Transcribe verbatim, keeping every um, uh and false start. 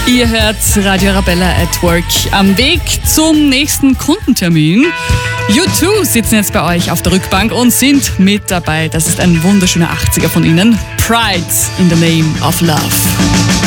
Ihr hört Radio Arabella at Work. Am Weg zum nächsten Kundentermin. U zwei sitzen jetzt bei euch auf der Rückbank und sind mit dabei. Das ist ein wunderschöner achtziger von ihnen. Pride in the Name of Love.